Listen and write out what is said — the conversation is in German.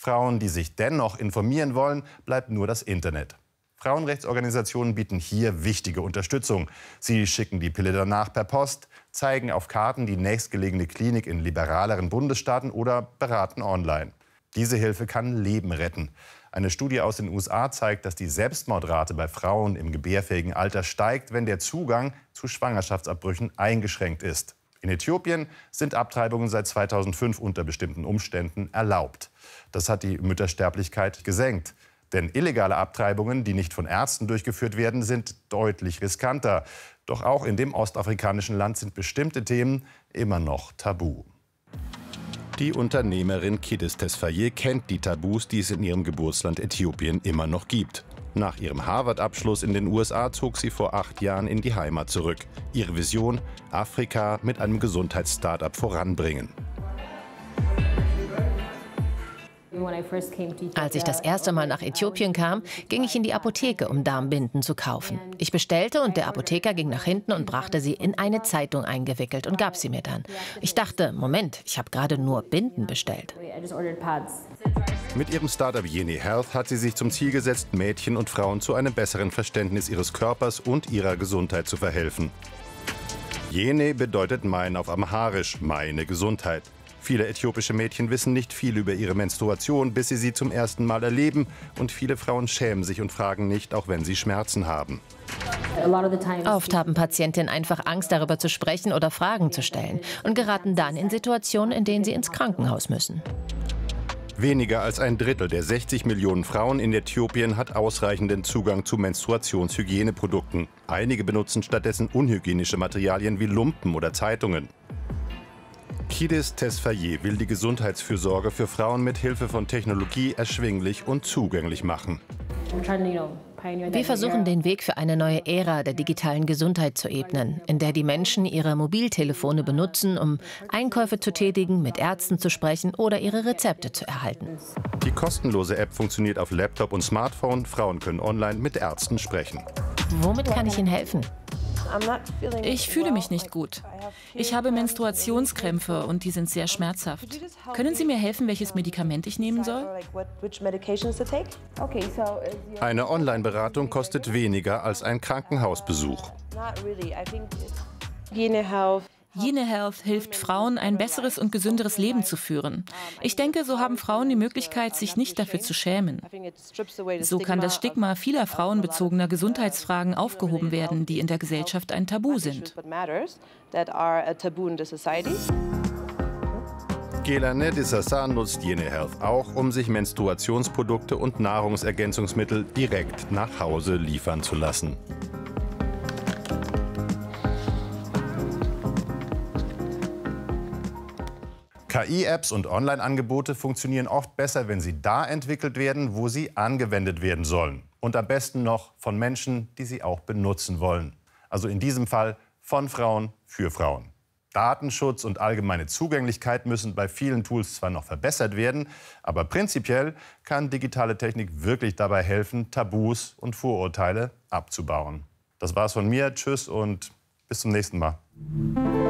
Frauen, die sich dennoch informieren wollen, bleibt nur das Internet. Frauenrechtsorganisationen bieten hier wichtige Unterstützung. Sie schicken die Pille danach per Post, zeigen auf Karten die nächstgelegene Klinik in liberaleren Bundesstaaten oder beraten online. Diese Hilfe kann Leben retten. Eine Studie aus den USA zeigt, dass die Selbstmordrate bei Frauen im gebärfähigen Alter steigt, wenn der Zugang zu Schwangerschaftsabbrüchen eingeschränkt ist. In Äthiopien sind Abtreibungen seit 2005 unter bestimmten Umständen erlaubt. Das hat die Müttersterblichkeit gesenkt. Denn illegale Abtreibungen, die nicht von Ärzten durchgeführt werden, sind deutlich riskanter. Doch auch in dem ostafrikanischen Land sind bestimmte Themen immer noch tabu. Die Unternehmerin Kidis Tesfaye kennt die Tabus, die es in ihrem Geburtsland Äthiopien immer noch gibt. Nach ihrem Harvard-Abschluss in den USA zog sie vor 8 Jahren in die Heimat zurück. Ihre Vision: Afrika mit einem Gesundheits-Startup voranbringen. Als ich das erste Mal nach Äthiopien kam, ging ich in die Apotheke, um Darmbinden zu kaufen. Ich bestellte und der Apotheker ging nach hinten und brachte sie in eine Zeitung eingewickelt und gab sie mir dann. Ich dachte, Moment, ich habe gerade nur Binden bestellt. Mit ihrem Startup Yene Health hat sie sich zum Ziel gesetzt, Mädchen und Frauen zu einem besseren Verständnis ihres Körpers und ihrer Gesundheit zu verhelfen. Yene bedeutet mein auf Amharisch, meine Gesundheit. Viele äthiopische Mädchen wissen nicht viel über ihre Menstruation, bis sie zum ersten Mal erleben. Und viele Frauen schämen sich und fragen nicht, auch wenn sie Schmerzen haben. Oft haben Patientinnen einfach Angst, darüber zu sprechen oder Fragen zu stellen und geraten dann in Situationen, in denen sie ins Krankenhaus müssen. Weniger als ein Drittel der 60 Millionen Frauen in Äthiopien hat ausreichenden Zugang zu Menstruationshygieneprodukten. Einige benutzen stattdessen unhygienische Materialien wie Lumpen oder Zeitungen. Kidis Tesfaye will die Gesundheitsfürsorge für Frauen mit Hilfe von Technologie erschwinglich und zugänglich machen. Wir versuchen, den Weg für eine neue Ära der digitalen Gesundheit zu ebnen, in der die Menschen ihre Mobiltelefone benutzen, um Einkäufe zu tätigen, mit Ärzten zu sprechen oder ihre Rezepte zu erhalten. Die kostenlose App funktioniert auf Laptop und Smartphone. Frauen können online mit Ärzten sprechen. Womit kann ich Ihnen helfen? Ich fühle mich nicht gut. Ich habe Menstruationskrämpfe und die sind sehr schmerzhaft. Können Sie mir helfen, welches Medikament ich nehmen soll? Eine Online-Beratung kostet weniger als ein Krankenhausbesuch. Yene Health hilft Frauen, ein besseres und gesünderes Leben zu führen. Ich denke, so haben Frauen die Möglichkeit, sich nicht dafür zu schämen. So kann das Stigma vieler frauenbezogener Gesundheitsfragen aufgehoben werden, die in der Gesellschaft ein Tabu sind. Gelane Dissassa nutzt Yene Health auch, um sich Menstruationsprodukte und Nahrungsergänzungsmittel direkt nach Hause liefern zu lassen. KI-Apps und Online-Angebote funktionieren oft besser, wenn sie da entwickelt werden, wo sie angewendet werden sollen. Und am besten noch von Menschen, die sie auch benutzen wollen. Also in diesem Fall von Frauen für Frauen. Datenschutz und allgemeine Zugänglichkeit müssen bei vielen Tools zwar noch verbessert werden, aber prinzipiell kann digitale Technik wirklich dabei helfen, Tabus und Vorurteile abzubauen. Das war's von mir. Tschüss und bis zum nächsten Mal.